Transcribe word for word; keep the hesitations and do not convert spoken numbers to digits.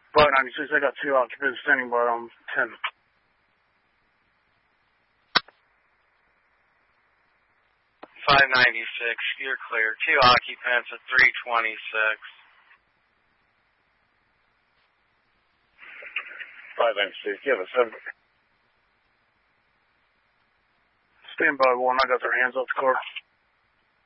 But ninety-six, I got two occupants standing by on ten. five ninety-six, you're clear. Two occupants at three twenty-six. five ninety-six, you have a seven. Stand by one, I got their hands off the car.